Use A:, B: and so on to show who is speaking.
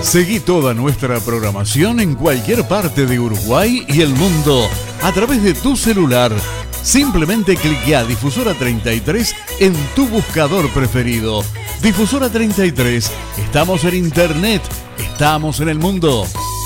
A: Seguí toda nuestra programación en cualquier parte de Uruguay y el mundo a través de tu celular. Simplemente cliquea Difusora 33 en tu buscador preferido. Difusora 33, estamos en internet, estamos en el mundo.